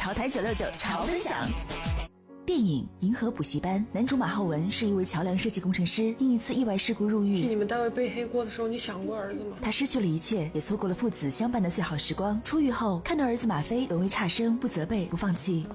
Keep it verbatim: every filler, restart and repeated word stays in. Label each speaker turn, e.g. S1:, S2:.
S1: 潮台九六九潮分享。电影《银河补习班》，男主马浩文是一位桥梁设计工程师，因一次意外事故入狱。
S2: 替你们单位背黑锅的时候，你想过儿子吗？
S1: 他失去了一切，也错过了父子相伴的最好时光。出狱后，看到儿子马飞沦为差生，不责备，不放弃。